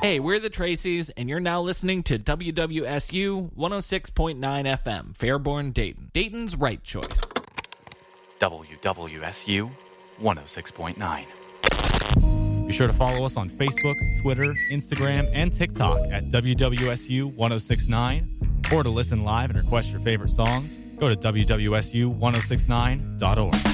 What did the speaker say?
Hey, we're the Tracys, and you're now listening to WWSU 106.9 FM, Fairborn, Dayton. Dayton's right choice. WWSU 106.9. Be sure to follow us on Facebook, Twitter, Instagram, and TikTok at WWSU 106.9. Or to listen live and request your favorite songs, go to WWSU1069.org.